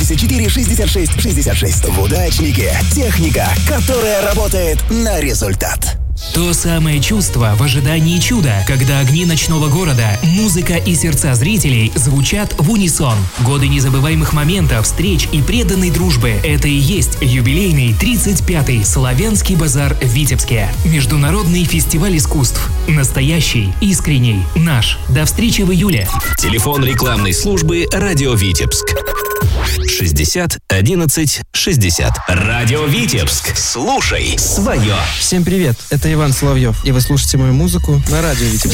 74 66 66. В Удачнике техника, которая работает на результат. То самое чувство в ожидании чуда, когда огни ночного города, музыка и сердца зрителей звучат в унисон. Годы незабываемых моментов, встреч и преданной дружбы. Это и есть юбилейный 35-й Славянский базар в Витебске. Международный фестиваль искусств. Настоящий, искренний, наш. До встречи в июле. Телефон рекламной службы «Радио Витебск». 60 11 60. Радио Витебск. Слушай свое. Всем привет, это Иван Соловьев, и вы слушаете мою музыку на Радио Витебск.